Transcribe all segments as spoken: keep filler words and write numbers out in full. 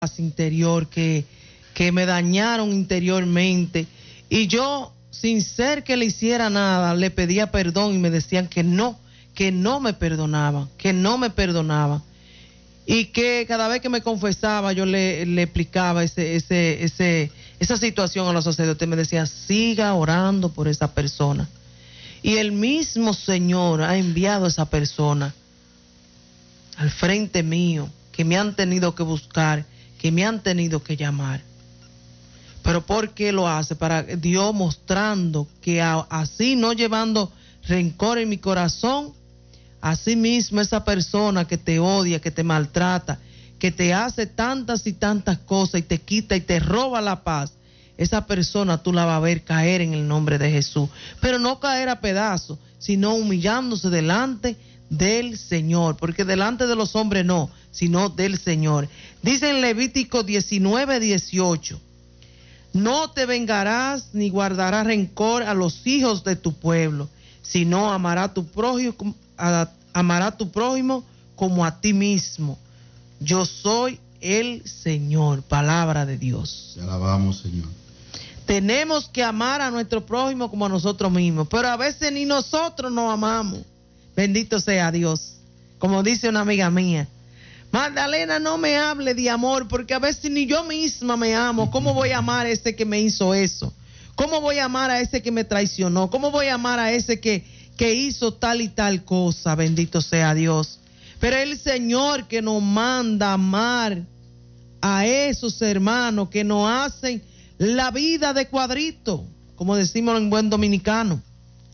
interior que, que me dañaron interiormente, y yo, sin ser que le hiciera nada, le pedía perdón y me decían que no, que no me perdonaban, que no me perdonaban, y que cada vez que me confesaba yo le, le explicaba ese, ese, ese, esa situación a los sacerdotes. Me decía, siga orando por esa persona, y el mismo Señor ha enviado a esa persona al frente mío, que me han tenido que buscar, que me han tenido que llamar. Pero ¿por qué lo hace? Para Dios mostrando que a, así, no llevando rencor en mi corazón, así mismo esa persona que te odia, que te maltrata, que te hace tantas y tantas cosas y te quita y te roba la paz, esa persona tú la vas a ver caer en el nombre de Jesús. Pero no caer a pedazos, sino humillándose delante del Señor, porque delante de los hombres no, sino del Señor. Dice en Levítico diecinueve, dieciocho, no te vengarás ni guardarás rencor a los hijos de tu pueblo, sino amará a tu prójimo, a, amará a tu prójimo como a ti mismo. Yo soy el Señor. Palabra de Dios. Te alabamos, Señor. Tenemos que amar a nuestro prójimo como a nosotros mismos, pero a veces ni nosotros nos amamos. Bendito sea Dios. Como dice una amiga mía, Magdalena, no me hable de amor, porque a veces ni yo misma me amo. ¿Cómo voy a amar a ese que me hizo eso? ¿Cómo voy a amar a ese que me traicionó? ¿Cómo voy a amar a ese que, que hizo tal y tal cosa? Bendito sea Dios. Pero el Señor que nos manda amar a esos hermanos que nos hacen la vida de cuadrito, como decimos en buen dominicano.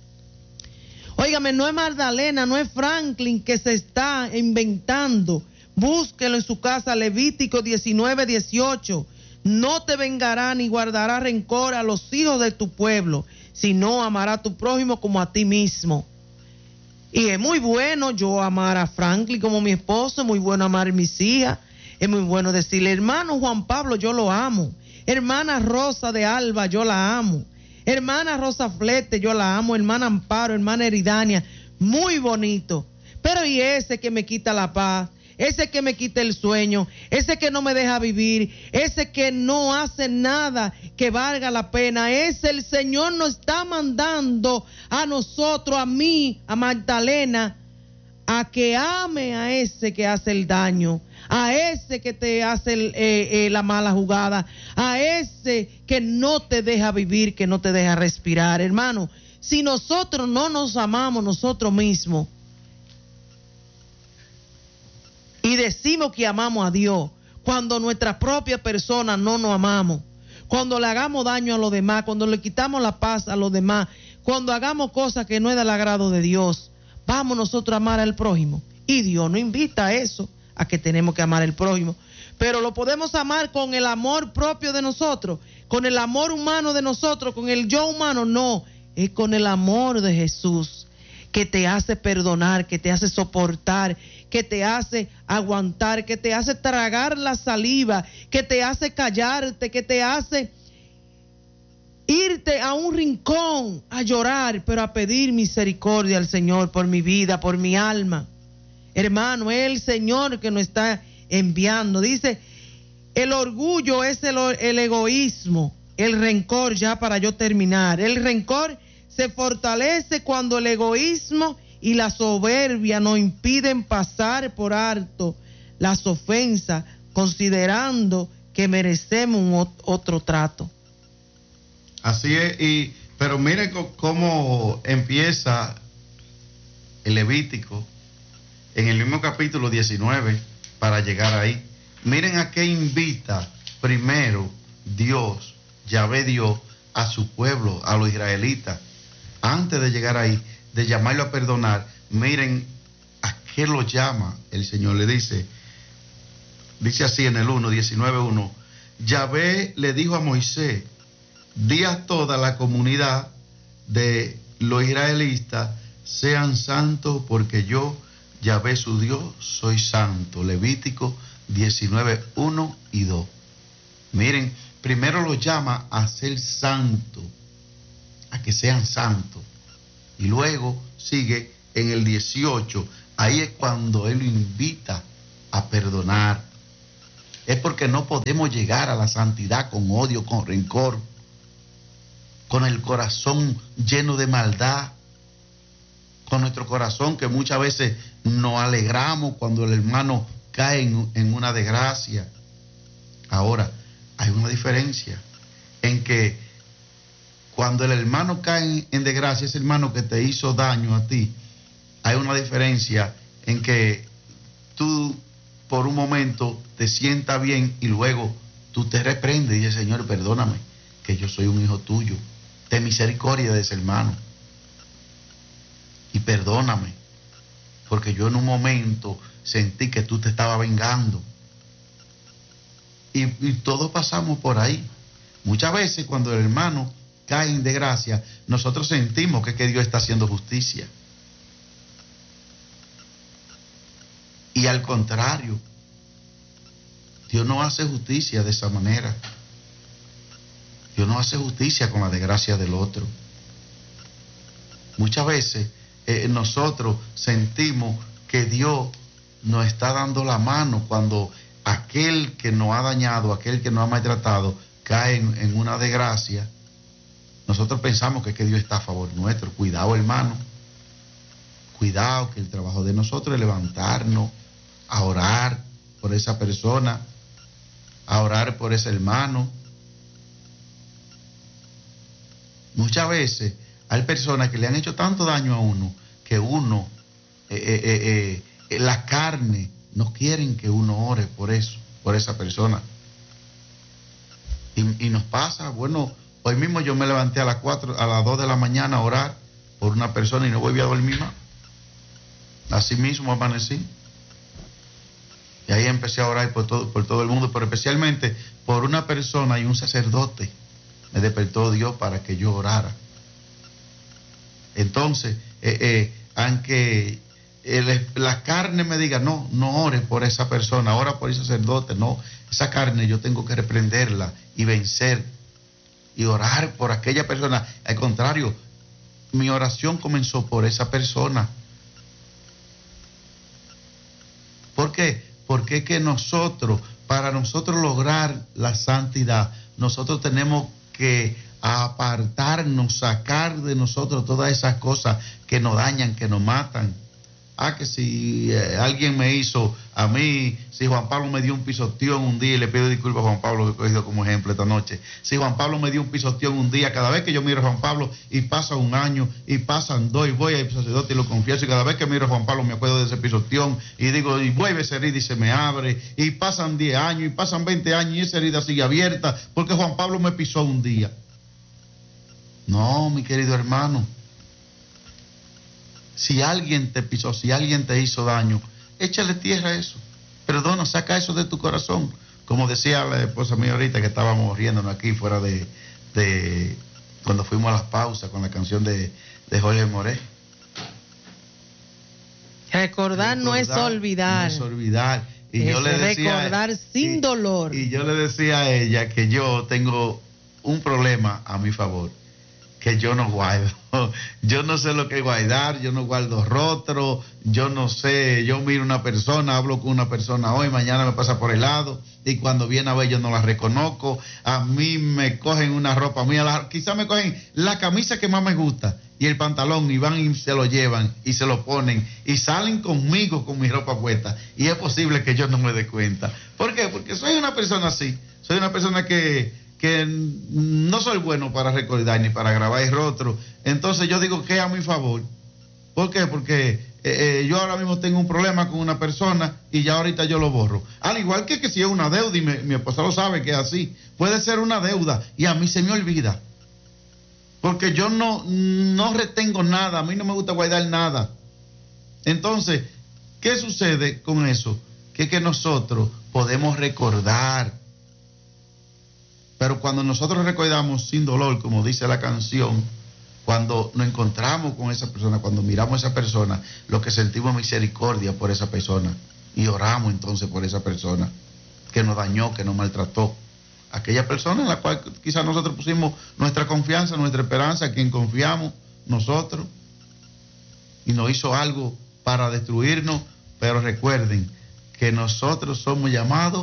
Óigame, no es Magdalena, no es Franklin que se está inventando. Búsquelo en su casa, Levítico diecinueve, dieciocho. No te vengará ni guardará rencor a los hijos de tu pueblo, sino amará a tu prójimo como a ti mismo. Y es muy bueno yo amar a Franklin como mi esposo, es muy bueno amar a mis hijas, es muy bueno decirle, hermano Juan Pablo, yo lo amo. Hermana Rosa de Alba, yo la amo. Hermana Rosa Flete, yo la amo. Hermana Amparo, hermana Eridania, muy bonito. Pero y ese que me quita la paz, ese que me quita el sueño, ese que no me deja vivir, ese que no hace nada que valga la pena, ese el Señor nos está mandando a nosotros, a mí, a Magdalena, a que ame a ese que hace el daño, a ese que te hace el, eh, eh, la mala jugada, a ese que no te deja vivir, que no te deja respirar. Hermano, si nosotros no nos amamos nosotros mismos y decimos que amamos a Dios, cuando nuestra propia persona no nos amamos, cuando le hagamos daño a los demás, cuando le quitamos la paz a los demás, cuando hagamos cosas que no es del agrado de Dios, vamos nosotros a amar al prójimo. Y Dios nos invita a eso, a que tenemos que amar al prójimo. Pero lo podemos amar con el amor propio de nosotros, con el amor humano de nosotros, con el yo humano. No, es con el amor de Jesús, que te hace perdonar, que te hace soportar, que te hace aguantar, que te hace tragar la saliva, que te hace callarte, que te hace irte a un rincón a llorar, pero a pedir misericordia al Señor por mi vida, por mi alma. Hermano, es el Señor que nos está enviando. Dice, el orgullo es el, el egoísmo, el rencor, ya para yo terminar. El rencor se fortalece cuando el egoísmo y la soberbia nos impiden pasar por alto las ofensas, considerando que merecemos un otro trato. Así es, y, pero miren cómo empieza el Levítico en el mismo capítulo diecinueve para llegar ahí. Miren a qué invita primero Dios, Yahvé Dios, a su pueblo, a los israelitas. Antes de llegar ahí, de llamarlo a perdonar, miren a qué lo llama el Señor. Le dice, dice así en el uno, diecinueve uno, Yahvé le dijo a Moisés, di a toda la comunidad de los israelitas, sean santos porque yo, Yahvé su Dios, soy santo. Levítico diecinueve, uno y dos. Miren, primero lo llama a ser santo, a que sean santos. Y luego sigue en el dieciocho, ahí es cuando él lo invita a perdonar. es porque no podemos llegar a la santidad con odio, con rencor, con el corazón lleno de maldad, con nuestro corazón que muchas veces nos alegramos cuando el hermano cae en, en una desgracia. Ahora, hay una diferencia en que cuando el hermano cae en, en desgracia, ese hermano que te hizo daño a ti, hay una diferencia en que tú por un momento te sientas bien y luego tú te reprendes y dices, Señor, perdóname, que yo soy un hijo tuyo, ten misericordia de ese hermano y perdóname, porque yo en un momento sentí que tú te estabas vengando. Y, y todos pasamos por ahí. Muchas veces cuando el hermano cae en desgracia, nosotros sentimos que, que Dios está haciendo justicia. Y al contrario, Dios no hace justicia de esa manera. Dios no hace justicia con la desgracia del otro. Muchas veces eh, nosotros sentimos que Dios nos está dando la mano cuando aquel que nos ha dañado, aquel que nos ha maltratado, cae en, en una desgracia. Nosotros pensamos que, que Dios está a favor nuestro. Cuidado, hermano. Cuidado, que el trabajo de nosotros es levantarnos, a orar por esa persona, a orar por ese hermano. Muchas veces hay personas que le han hecho tanto daño a uno que uno, eh, eh, eh, la carne, no quieren que uno ore por eso, por esa persona. Y, y nos pasa, bueno, hoy mismo yo me levanté a las cuatro, a las dos de la mañana a orar por una persona y no volví a dormir más. Así mismo amanecí. Y ahí empecé a orar por todo, por todo el mundo, pero especialmente por una persona y un sacerdote. Me despertó Dios para que yo orara. Entonces, eh, eh, aunque el, la carne me diga, no, no ores por esa persona, ora por ese sacerdote, no, esa carne yo tengo que reprenderla y vencer y orar por aquella persona. Al contrario, mi oración comenzó por esa persona. ¿Por qué? Porque es que nosotros, para nosotros lograr la santidad, nosotros tenemos que apartarnos, sacar de nosotros todas esas cosas que nos dañan, que nos matan. Ah, que si eh, alguien me hizo a mí, si Juan Pablo me dio un pisoteón un día, y le pido disculpas a Juan Pablo que he cogido como ejemplo esta noche, si Juan Pablo me dio un pisoteón un día, cada vez que yo miro a Juan Pablo y pasa un año y pasan dos y voy al sacerdote y lo confieso, y cada vez que miro a Juan Pablo me acuerdo de ese pisoteón y digo, y vuelve esa herida y se me abre, y pasan diez años y pasan veinte años y esa herida sigue abierta porque Juan Pablo me pisó un día. No, mi querido hermano, si alguien te pisó, si alguien te hizo daño, échale tierra a eso. Perdona, saca eso de tu corazón. Como decía la esposa mía ahorita que estábamos riéndonos aquí fuera de, de cuando fuimos a las pausas con la canción de, de Jorge Moré. Recordar, recordar no es olvidar. No es olvidar. Y es yo le decía, recordar sin y, dolor. Y yo le decía a ella que yo tengo un problema a mi favor, que yo no guardo. Yo no sé lo que es guardar, yo no guardo rostro, yo no sé, yo miro una persona, hablo con una persona hoy, mañana me pasa por el lado y cuando viene a ver yo no la reconozco. A mí me cogen una ropa mía, la, quizás me cogen la camisa que más me gusta y el pantalón y van y se lo llevan y se lo ponen y salen conmigo con mi ropa puesta y es posible que yo no me dé cuenta. ¿Por qué? Porque soy una persona así, soy una persona que que no soy bueno para recordar ni para grabar el rostro. Entonces yo digo que es a mi favor. ¿Por qué? Porque eh, eh, yo ahora mismo tengo un problema con una persona y ya ahorita yo lo borro. Al igual que, que si es una deuda y me, mi esposa lo sabe que es así, puede ser una deuda y a mí se me olvida. Porque yo no, no retengo nada, a mí no me gusta guardar nada. Entonces, ¿qué sucede con eso? Que, que nosotros podemos recordar. Pero cuando nosotros recordamos sin dolor, como dice la canción, cuando nos encontramos con esa persona, cuando miramos a esa persona, lo que sentimos es misericordia por esa persona. Y oramos entonces por esa persona que nos dañó, que nos maltrató. Aquella persona en la cual quizás nosotros pusimos nuestra confianza, nuestra esperanza, a quien confiamos nosotros, y nos hizo algo para destruirnos. Pero recuerden que nosotros somos llamados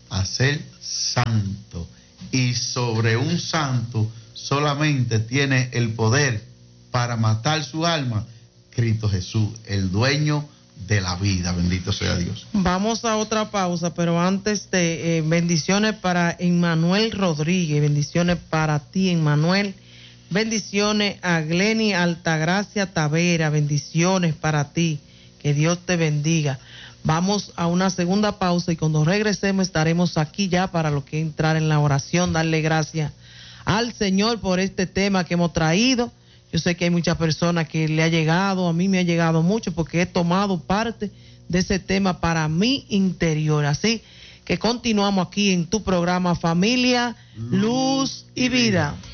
a ser santo. Y sobre un santo solamente tiene el poder para matar su alma Cristo Jesús, el dueño de la vida. Bendito sea Dios. Vamos a otra pausa, pero antes de eh, bendiciones para Emmanuel Rodríguez, bendiciones para ti, Emmanuel, bendiciones a Glenny Altagracia Tavera, bendiciones para ti, que Dios te bendiga. Vamos a una segunda pausa y cuando regresemos estaremos aquí ya para lo que es entrar en la oración, darle gracias al Señor por este tema que hemos traído. Yo sé que hay muchas personas que le ha llegado, a mí me ha llegado mucho porque he tomado parte de ese tema para mi interior. Así que continuamos aquí en tu programa Familia, Luz y Vida.